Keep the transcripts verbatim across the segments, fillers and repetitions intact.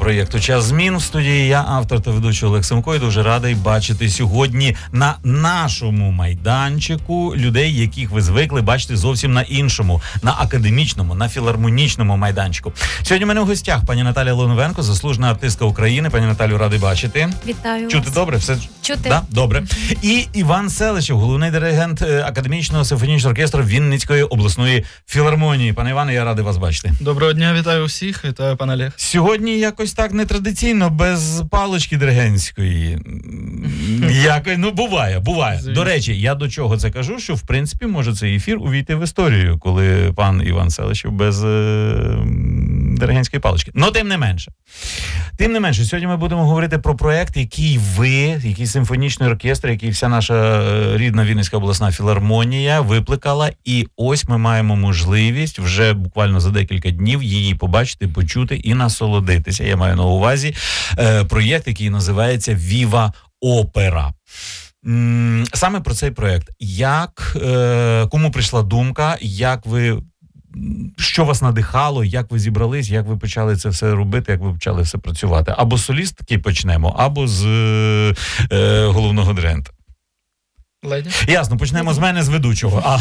проєкту «Час змін». В студії я, автор та ведучий Олег Семко, і дуже радий бачити сьогодні на нашому майданчику людей, яких ви звикли бачити зовсім на іншому, на академічному, на філармонічному майданчику. Сьогодні в мене в гостях пані Наталя Логвиненко, заслужена артистка України. Пані Наталю, радий бачити. Вітаю Чути вас. добре? Все чути? Да? Добре. Mm-hmm. І Іван Селищев, головний диригент академічного симфонічного оркестру Вінницької обласної філармонії. Пане Іване, я радий вас бачити. Доброго дня, вітаю всіх, вітаю пан Олег. Сьогодні якось так нетрадиційно, без палички диригентської. Якось, ну, буває, буває. Звісно. До речі, я до чого це кажу, що, в принципі, може цей ефір увійти в історію, коли пан Іван Селищев без е- диригентської палички. Но тим не менше. Тим не менше, сьогодні ми будемо говорити про проект, який ви, який симфонічний оркестр, який вся наша рідна Вінницька обласна філармонія викликала. І ось ми маємо можливість вже буквально за декілька днів її побачити, почути і насолодитися. Я маю на увазі е, проєкт, який називається «Віва Опера». Саме про цей проєкт. Як, е, кому прийшла думка, як ви... Що вас надихало, як ви зібрались, як ви почали це все робити, як ви почали все працювати? Або з солістки почнемо, або з е, головного диригента. Леді? Ясно, почнемо з мене, з ведучого. А,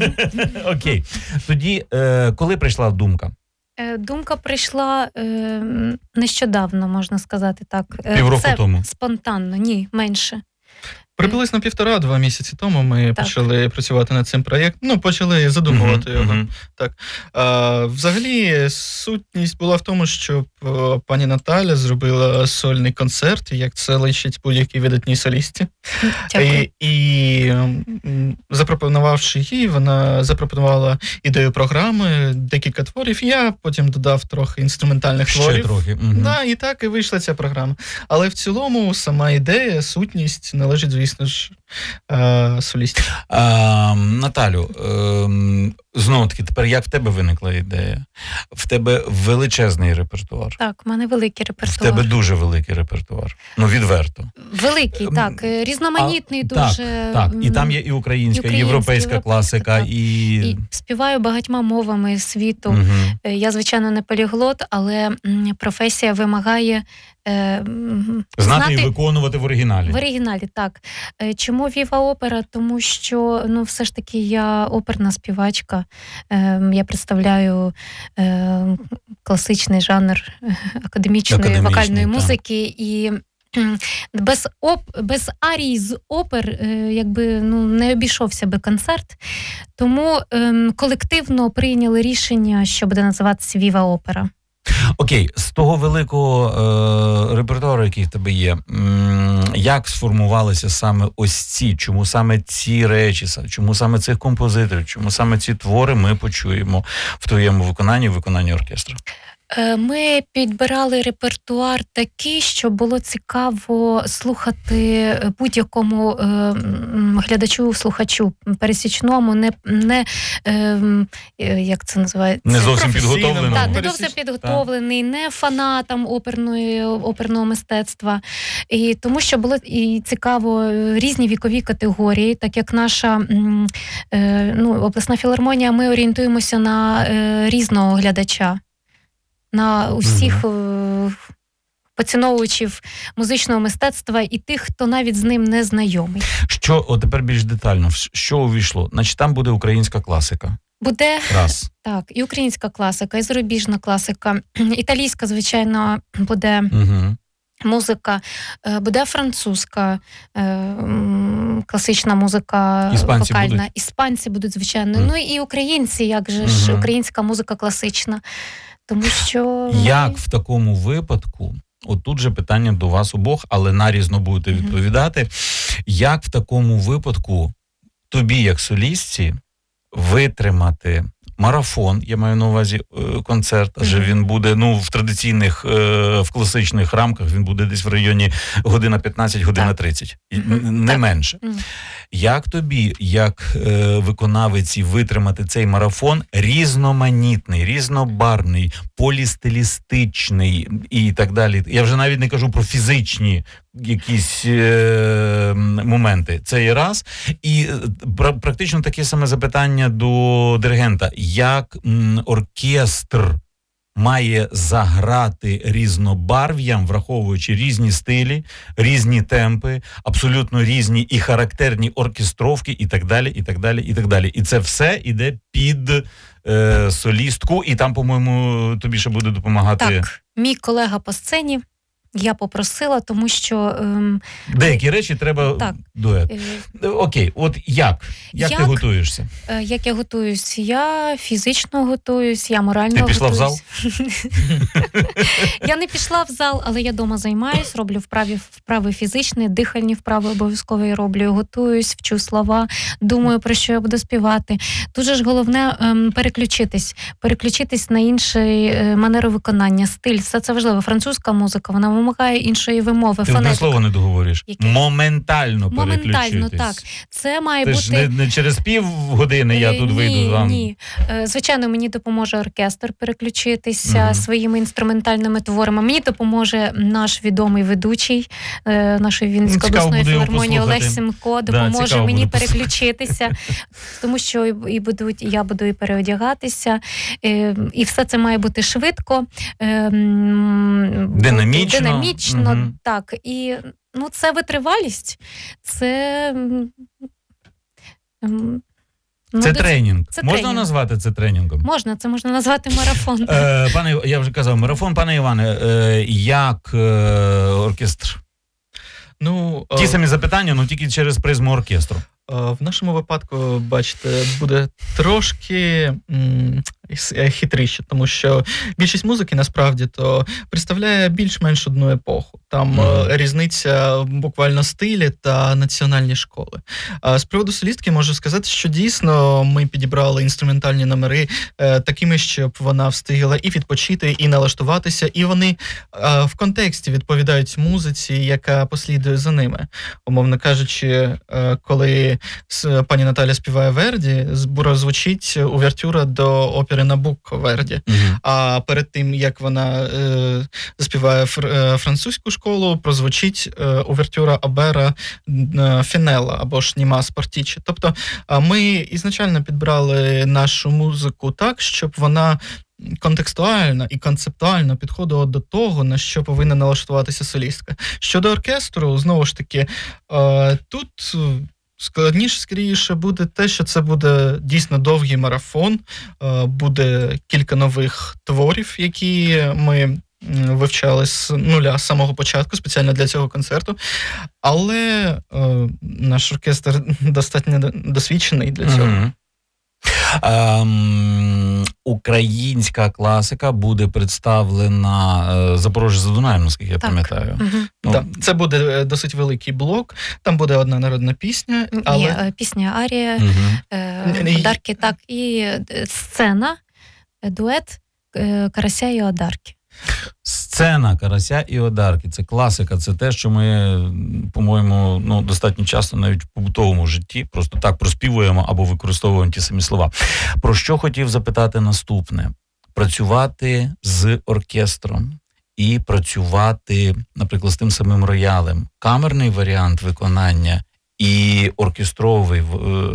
окей. Тоді, е, коли прийшла думка? Думка прийшла е, нещодавно, можна сказати так. Півроку це тому? Спонтанно, ні, менше. Приблизно півтора-два місяці тому ми так. почали працювати над цим проєктом, ну, почали задумувати uh-huh, його. Uh-huh. Так. А, взагалі, сутність була в тому, щоб о, пані Наталя зробила сольний концерт, як це личить будь-якій видатній солісті. Дякую. І, і м, запропонувавши їй, вона запропонувала ідею програми, декілька творів, я потім додав трохи інструментальних Ще творів. трохи. Uh-huh. Да, і так і вийшла ця програма. Але в цілому сама ідея, сутність належить, звісно ж, е, солісті. А, Наталю, е, знову таки, тепер як в тебе виникла ідея? В тебе величезний репертуар. Так, в мене великий В репертуар. тебе дуже великий репертуар. Ну, відверто. Великий, так. Різноманітний а, дуже. Так, так. І там є і українська, і європейська класика, так. і... І співаю багатьма мовами світу. Угу. Я, звичайно, не поліглот, але професія вимагає е, знати, знати і виконувати в оригіналі. В оригіналі, так. Чому «Віва Опера»? Тому що, ну, все ж таки, я оперна співачка. Е, я представляю е, класичний жанр академічної Академічний, вокальної так. музики. І без, оп, без арій з опер е, якби, ну, не обійшовся би концерт. Тому е, колективно прийняли рішення, що буде називатися «Віва Опера». Окей, з того великого е, репертуару, який в тебе є, м- як сформувалися саме ось ці, чому саме ці речі, чому саме цих композиторів, чому саме ці твори ми почуємо в твоєму виконанні, в виконанні оркестру? Ми підбирали репертуар такий, що було цікаво слухати будь-якому е, глядачу, слухачу пересічному, не, не е, як це називається? Не зовсім підготовленому. Так, не зовсім підготовлений, не фанатам оперної, оперного мистецтва. І тому що було і цікаво різні вікові категорії, так як наша е, ну, обласна філармонія, ми орієнтуємося на е, різного глядача. На усіх mm-hmm. поціновувачів музичного мистецтва і тих, хто навіть з ним не знайомий. Що, о, тепер більш детально, що увійшло? Значить, там буде українська класика. Буде, Раз. Так, і українська класика, і зарубіжна класика. Італійська, звичайно, буде угу. музика, буде французька класична музика, іспанці вокальна. Будуть. Іспанці будуть, звичайно. Mm. Ну і українці, як же угу. ж, українська музика класична. Тому що... Як в такому випадку, от тут же питання до вас обох, але нарізно будете відповідати, mm-hmm. як в такому випадку тобі, як солістці, витримати марафон, я маю на увазі концерт, адже mm-hmm. він буде, ну, в традиційних, в класичних рамках, він буде десь в районі година п'ятнадцять, година тридцять, mm-hmm. не так. менше. Mm-hmm. Як тобі, як е, виконавиці, витримати цей марафон різноманітний, різнобарвний, полістилістичний і так далі? Я вже навіть не кажу про фізичні якісь е, моменти. Це є раз. І пр- практично таке саме запитання до диригента. Як м, оркестр має заграти різнобарв'ям, враховуючи різні стилі, різні темпи, абсолютно різні і характерні оркестровки, і так далі, і так далі, і так далі. І це все іде під е, солістку, і там, по-моєму, тобі ще буде допомагати... Так, мій колега по сцені, я попросила, тому що... Ем, деякі речі треба так, дует. Е, Окей, от як? Як, як ти готуєшся? Е, як я готуюсь? Я фізично готуюсь, я морально готуюсь. Ти пішла готуюсь. в зал? Я не пішла в зал, але я вдома займаюсь, роблю вправи, вправи фізичні, дихальні вправи обов'язково я роблю, готуюсь, вчу слова, думаю, про що я буду співати. Дуже ж головне ем, переключитись, переключитись на інший е, манеру виконання, стиль. Все це важливо. Французька музика, вона вимагає іншої вимови. Ти одне слово не договориш. Яке? Моментально переключитись. Моментально, так. Це має Ти бути... ж не, не через пів години я тут ні, вийду. Вам... Ні, звичайно, мені допоможе оркестр переключитися Угу. своїми інструментальними творами. Мені допоможе наш відомий ведучий нашої Вінницької Цікаво обласної буде його філармонії Олег послухати. Сімко допоможе Да, мені буде переключитися, тому що і будуть, і я буду і переодягатися, і все це має бути швидко, динамічно, динамічно угу. так. І ну, це витривалість, це... Ну, це тренінг. Це можна тренінг. назвати це тренінгом? Можна, це можна назвати марафон. Е, пане, я вже казав, марафон, пане Іване, е, як е, оркестр? Ну, Ті е... самі запитання, але тільки через призму оркестру. В нашому випадку, бачите, буде трошки м, хитріше, тому що більшість музики, насправді, то представляє більш-менш одну епоху. Там mm. різниця буквально стилі та національні школи. А з приводу солістки можу сказати, що дійсно ми підібрали інструментальні номери е, такими, щоб вона встигла і відпочити, і налаштуватися, і вони е, в контексті відповідають музиці, яка послідує за ними. Умовно кажучи, е, коли пані Наталя співає Верді, звучить увертюра до опери Набуко Верді. Mm-hmm. А перед тим, як вона е, заспіває фр- французьку школу, прозвучить е, увертюра Абера е, Фінела або ж Німа Спартічі. Тобто ми ізначально підбрали нашу музику так, щоб вона контекстуально і концептуально підходила до того, на що повинна налаштуватися солістка. Щодо оркестру, знову ж таки, е, тут... складніше, скоріше, буде те, що це буде дійсно довгий марафон, буде кілька нових творів, які ми вивчали з нуля, з самого початку, спеціально для цього концерту. Але е, наш оркестр достатньо досвідчений для цього. Mm-hmm. Ем, українська класика буде представлена е, Запорожжя за Дунаєм, наскільки я так. пам'ятаю. Угу. Ну, так, це буде досить великий блок, там буде одна народна пісня. Але... Є пісня Арія, угу. е, Одарки, так, і сцена, дует Карася і Одарки. Сцена Карася і Одарки. Це класика, це те, що ми, по-моєму, ну, достатньо часто навіть в побутовому житті просто так проспівуємо або використовуємо ті самі слова. Про що хотів запитати наступне? Працювати з оркестром і працювати, наприклад, з тим самим роялем. Камерний варіант виконання і оркестровий е-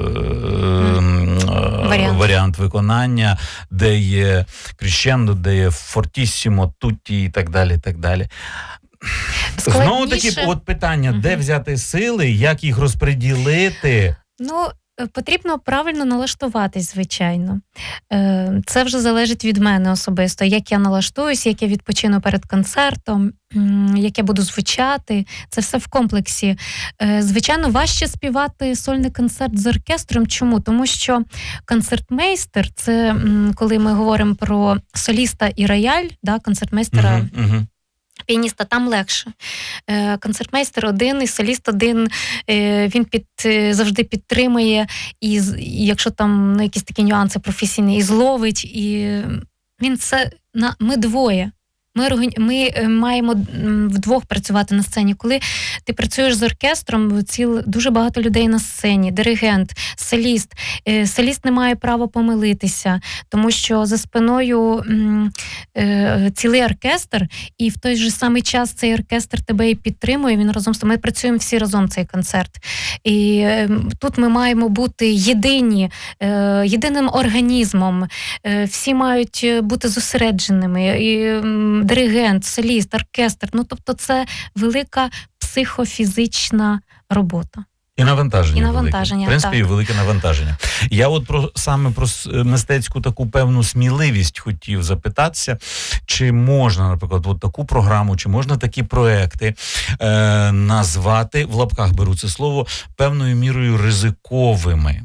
варіант. варіант виконання, де є крещендо, де є фортіссімо, тутті і так далі, і так далі. Складніше. Знову таки, от питання, угу. де взяти сили, як їх розподілити? Ну, потрібно правильно налаштуватись, звичайно. Це вже залежить від мене особисто, як я налаштуюсь, як я відпочину перед концертом, як я буду звучати. Це все в комплексі. Звичайно, важче співати сольний концерт з оркестром. Чому? Тому що концертмейстер, це коли ми говоримо про соліста і рояль, да, концертмейстера, uh-huh, uh-huh. піаніста, там легше. Концертмейстер один, і соліст один, він під, завжди підтримує, і, і якщо там ну, якісь такі нюанси професійні, і зловить, і він це, на, ми двоє. Ми, ми маємо вдвох працювати на сцені. Коли ти працюєш з оркестром, ціл, дуже багато людей на сцені, диригент, соліст. Соліст не має права помилитися, тому що за спиною м, е, цілий оркестр, і в той же самий час цей оркестр тебе і підтримує, він разом з тобою. Ми працюємо всі разом цей концерт. І е, тут ми маємо бути єдині, е, єдиним організмом. Е, всі мають бути зосередженими. І, е, диригент, соліст, оркестр. Ну, тобто це велика психофізична робота. І навантаження. І навантаження, велике. В принципі, так. велике навантаження. Я от про саме про мистецьку таку певну сміливість хотів запитатися, чи можна, наприклад, от таку програму, чи можна такі проекти е, назвати, в лапках беру це слово, певною мірою ризиковими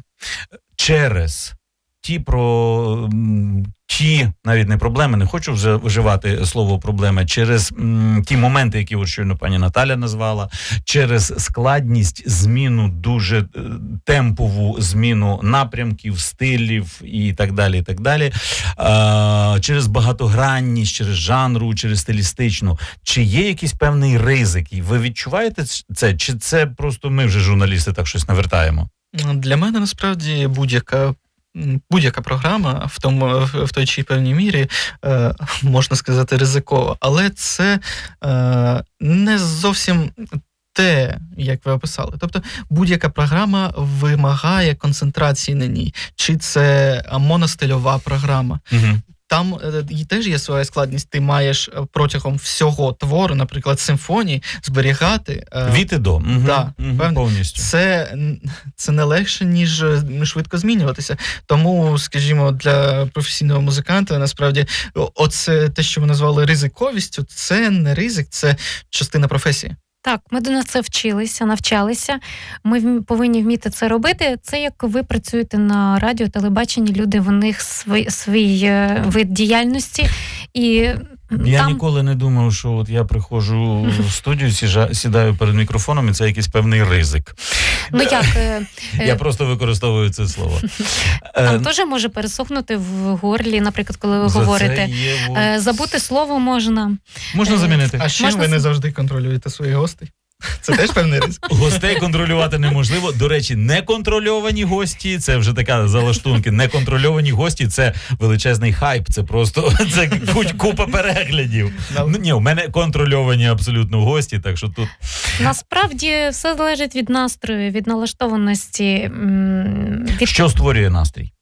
через ті про ті, навіть не проблеми, не хочу вже вживати слово проблеми, через м, ті моменти, які от щойно пані Наталя назвала, через складність, зміну, дуже е, темпову зміну напрямків, стилів і так далі, і так далі, е, через багатогранність, через жанру, через стилістичну. Чи є якийсь певний ризик? І ви відчуваєте це? Чи це просто ми вже, журналісти, так щось навертаємо? Для мене, насправді, будь-яка Будь-яка програма в тому в той чи певній мірі е, можна сказати ризикова, але це е, не зовсім те, як ви описали. Тобто будь-яка програма вимагає концентрації на ній. Чи це моностильова програма? Угу. Там е, теж є своя складність. Ти маєш протягом всього твору, наприклад, симфонії, зберігати... Е, від і до. Угу. Да, угу. Повністю. Це, це не легше, ніж швидко змінюватися. Тому, скажімо, для професійного музиканта, насправді, оце те, що ми назвали ризиковістю, це не ризик, це частина професії. Так, ми до нас це вчилися, навчалися. Ми повинні вміти це робити. Це як ви працюєте на радіо, телебаченні, люди, в них свій, свій вид діяльності. І я там... ніколи не думав, що от я приходжу в студію, сідаю перед мікрофоном, і це якийсь певний ризик. Ну як? Я просто використовую це слово. Там теж може пересохнути в горлі, наприклад, коли ви говорите. Є... Забути слово можна. Можна замінити. А ще можна... ви не завжди контролюєте своїх гостей. Це теж певний ризик. Гостей контролювати неможливо. До речі, неконтрольовані гості, це вже така залаштунки, неконтрольовані гості, це величезний хайп, це просто це купа переглядів. No. Ні, у мене контрольовані абсолютно гості, так що тут... Насправді все залежить від настрою, від налаштованості. Від... Що створює настрій?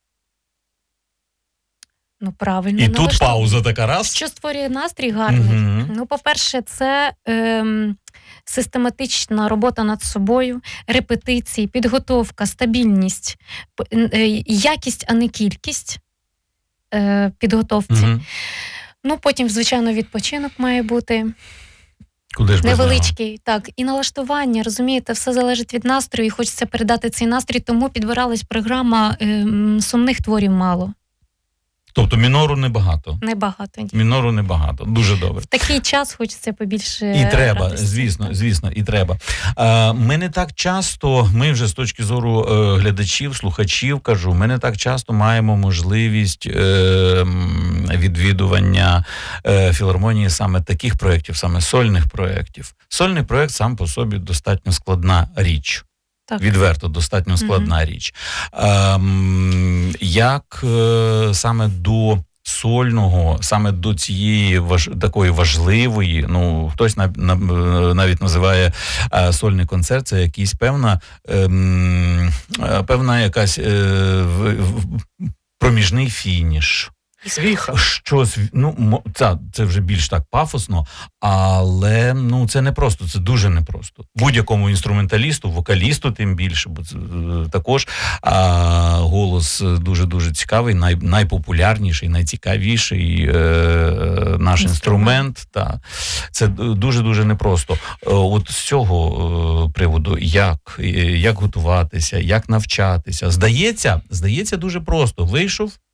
Ну, правильно. І тут пауза така раз. Що створює настрій гарний? Uh-huh. Ну, по-перше, це ем, систематична робота над собою, репетиції, підготовка, стабільність, е, якість, а не кількість е, підготовці. Uh-huh. Ну, потім, звичайно, відпочинок має бути. Куди ж невеличкий, так, і налаштування, розумієте, все залежить від настрою, і хочеться передати цей настрій, тому підбиралась програма ем, сумних творів мало. Тобто мінору небагато. Небагато. Мінору небагато. Дуже добре. В такий час хочеться побільше. І треба, радості. звісно, звісно, і треба. Е, ми не так часто, ми вже з точки зору е, глядачів, слухачів, кажу, ми не так часто маємо можливість е, відвідування е, філармонії саме таких проєктів, саме сольних проєктів. Сольний проєкт сам по собі достатньо складна річ. Так. Відверто, достатньо складна mm-hmm. річ. Ем, як е, саме до сольного, саме до цієї важ, такої важливої, ну, хтось на, на, навіть називає е, сольний концерт, це якийсь певна, е, певна якась е, в, в, проміжний фініш. Свіха. Щось, ну, це, це вже більш так пафосно, але ну, це не просто, це дуже непросто. Будь-якому інструменталісту, вокалісту тим більше, бо це, також а, голос дуже-дуже цікавий, най, найпопулярніший, найцікавіший е, наш інструмент. інструмент та, це дуже-дуже непросто. От з цього е, приводу, як, як готуватися, як навчатися. Здається, здається, дуже просто. Вийшов,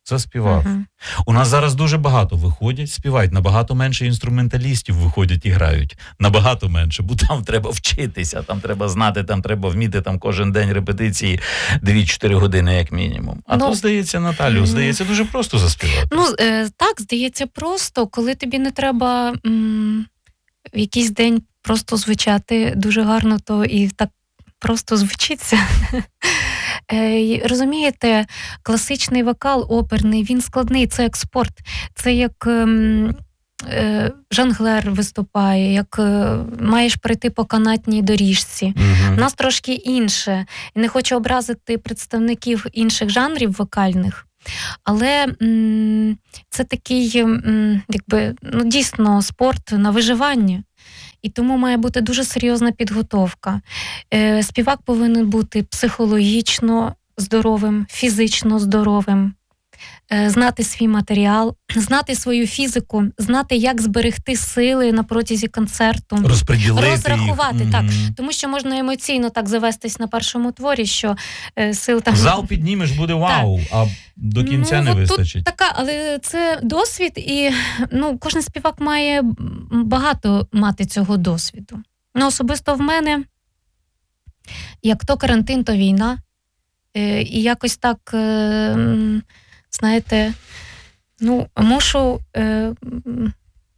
заспівав. Угу. У нас зараз дуже багато виходять, співають, набагато менше інструменталістів виходять і грають. Набагато менше, бо там треба вчитися, там треба знати, там треба вміти, там кожен день репетиції дві-чотири години як мінімум. А Ну, то, здається, Наталю, здається, дуже просто заспівати. Ну, е, так, здається, просто, коли тобі не треба м, в якийсь день просто звучати дуже гарно, то і так просто звучиться. Е, розумієте, класичний вокал, оперний, він складний, це як спорт. Це як ем, е, жонглер виступає, як е, маєш пройти по канатній доріжці. Угу. У нас трошки інше. І не хочу образити представників інших жанрів вокальних, але м, це такий, м, якби, ну, дійсно, спорт на виживання. І тому має бути дуже серйозна підготовка. Е, співак повинен бути психологічно здоровим, фізично здоровим, е, знати свій матеріал, знати свою фізику, знати, як зберегти сили на протязі концерту. Розподілити Розрахувати, їх. так. Мгм. Тому що можна емоційно так завестись на першому творі, що е, сил там... Зал піднімеш, буде вау, а до кінця Ну, не от тут вистачить. Така, але це досвід, і ну, кожен співак має багато мати цього досвіду. Ну, особисто в мене, як то карантин, то війна. Е, і якось так, е, м, знаєте, ну, мушу е, м,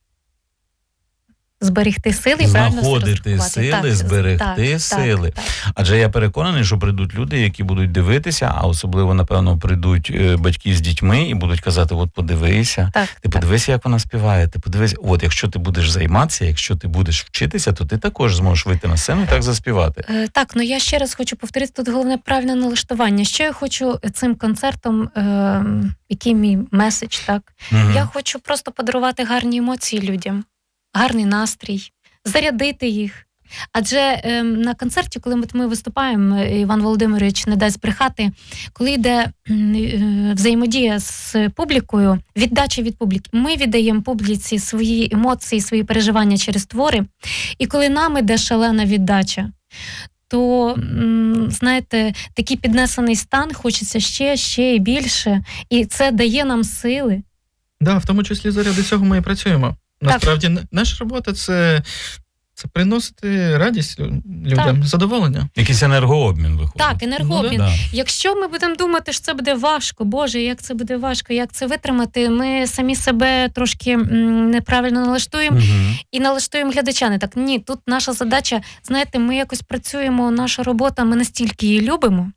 зберегти сили і правильно все Знаходити розрахувати. сили, Так, зберегти так, сили. Так, так. Адже я переконаний, що прийдуть люди, які будуть дивитися, а особливо, напевно, прийдуть е, батьки з дітьми і будуть казати, от подивися, Так, ти подивися, як вона співає, ти подивися, от якщо ти будеш займатися, якщо ти будеш вчитися, то ти також зможеш вийти на сцену і так заспівати. Е, Так, ну я ще раз хочу повторити, тут головне правильне налаштування. Що я хочу цим концертом, е, який мій меседж, так? Мгм. Я хочу просто подарувати гарні емоції людям, гарний настрій, зарядити їх. Адже е, на концерті, коли ми, ми виступаємо, Іван Володимирович не дасть брехати, коли йде м, е, взаємодія з публікою, віддача від публіки, ми віддаємо публіці свої емоції, свої переживання через твори. І коли нам іде шалена віддача, то, м, знаєте, такий піднесений стан, хочеться ще, ще і більше. І це дає нам сили. Да, в тому числі заради цього ми і працюємо. Насправді, н- наша робота це, це приносити радість лю- людям, задоволення. Якийсь енергообмін виходить. Так, енергообмін. Ну, да. Якщо ми будемо думати, що це буде важко, Боже, як це буде важко, як це витримати, ми самі себе трошки м, неправильно налаштуємо Мгм. і налаштуємо глядача. Не так, ні, тут наша задача, знаєте, ми якось працюємо, наша робота, ми настільки її любимо,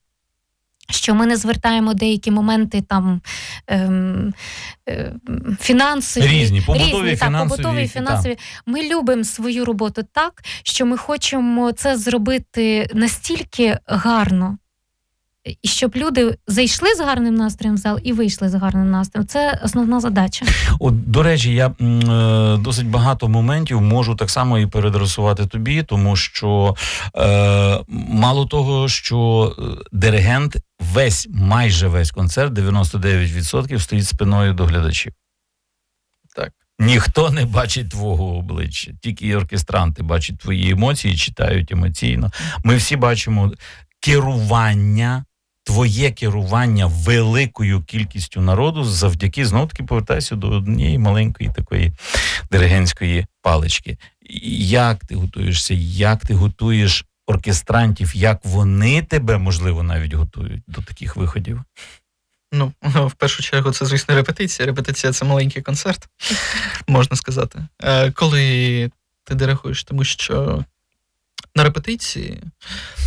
що ми не звертаємо деякі моменти там ем, ем, фінансові, Різні, побутові, різні, так, фінансові, побутові, які, фінансові. Ми любимо свою роботу так, що ми хочемо це зробити настільки гарно, і щоб люди зайшли з гарним настроєм в зал і вийшли з гарним настроєм. Це основна задача. От, до речі, я м, е, досить багато моментів можу так само і передресувати тобі, тому що е, мало того, що е, диригент весь, майже весь концерт, дев'яносто дев'ять відсотків стоїть спиною до глядачів. Так. Ніхто не бачить твого обличчя, тільки оркестранти бачать твої емоції, читають емоційно. Ми всі бачимо керування, твоє керування великою кількістю народу завдяки, знов-таки повертаюся до однієї маленької такої диригентської палички. Як ти готуєшся, як ти готуєш оркестрантів, як вони тебе, можливо, навіть готують до таких виходів? Ну, в першу чергу, це, звісно, репетиція. Репетиція – це маленький концерт, можна сказати. Е, Коли ти диригуєш, тому що на репетиції е,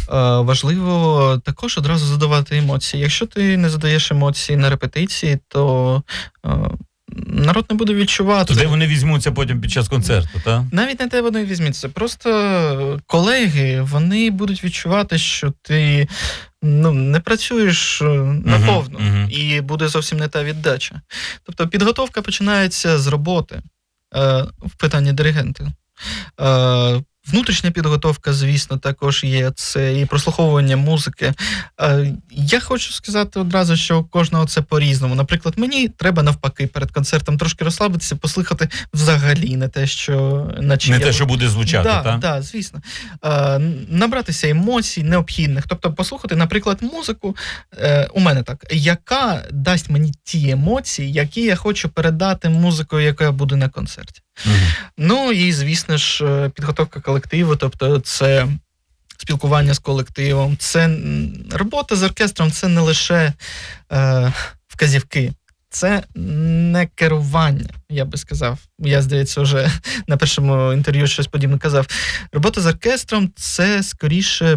важливо також одразу задавати емоції. Якщо ти не задаєш емоції на репетиції, то е, народ не буде відчувати. То де вони візьмуться потім під час концерту, так? Навіть не те вони візьмуться. Просто колеги, вони будуть відчувати, що ти ну, не працюєш наповну, Мгм, мгм. і буде зовсім не та віддача. Тобто підготовка починається з роботи е, в питанні диригента. Е, в внутрішня підготовка, звісно, також є. Це і прослуховування музики. Я хочу сказати одразу, що у кожного це по-різному. Наприклад, мені треба навпаки перед концертом трошки розслабитися, послухати взагалі не те, що наче не я... те, що буде звучати, да, так? Так, звісно. Набратися емоцій необхідних. Тобто послухати, наприклад, музику, у мене так, яка дасть мені ті емоції, які я хочу передати музикою, яка буде на концерті. Угу. Ну і, звісно ж, підготовка колективу, тобто це спілкування з колективом, це робота з оркестром, це не лише е, вказівки, це не керування, я би сказав. Я, здається, вже на першому інтерв'ю щось подібне казав. Робота з оркестром – це скоріше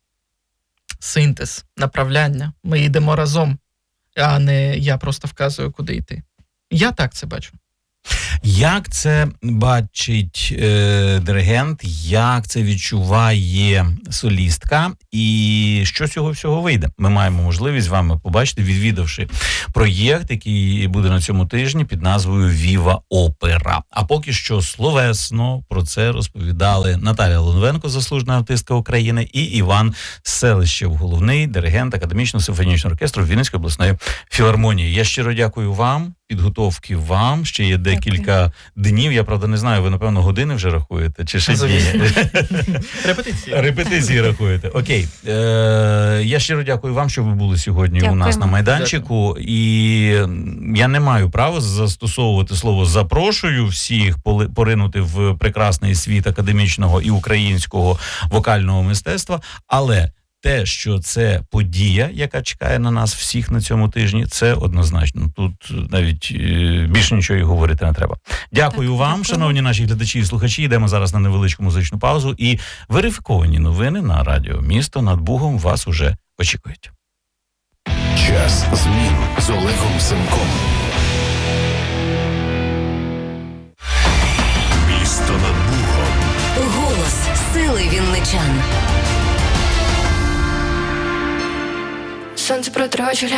синтез, направляння. Ми йдемо разом, а не я просто вказую, куди йти. Я так це бачу. Як це бачить е, диригент, як це відчуває солістка і що з цього всього вийде? Ми маємо можливість з вами побачити, відвідавши проєкт, який буде на цьому тижні під назвою «Віва Опера». А поки що словесно про це розповідали Наталя Лунвенко, заслужена артистка України, і Іван Селищев, головний диригент Академічного симфонічного оркестру Вінницької обласної філармонії. Я щиро дякую вам. Підготовки вам. Ще є декілька Дякую. днів. Я, правда, не знаю, ви, напевно, години вже рахуєте? Чи ще дні? Репетиції. Репетиції рахуєте. Окей. Е, я щиро дякую вам, що ви були сьогодні Дякую. у нас на майданчику. Дякую. І я не маю права застосовувати слово «запрошую» всіх поринути в прекрасний світ академічного і українського вокального мистецтва, але те, що це подія, яка чекає на нас всіх на цьому тижні, це однозначно. Тут навіть е, більше нічого і говорити не треба. Дякую так, вам, дякую. Шановні наші глядачі і слухачі. Йдемо зараз на невеличку музичну паузу. І верифіковані новини на радіо «Місто» над Бугом вас уже очікують. Час змін з Олегом Семком. Місто над Бугом. Голос сили вінничан. Сонце проти очі глянь.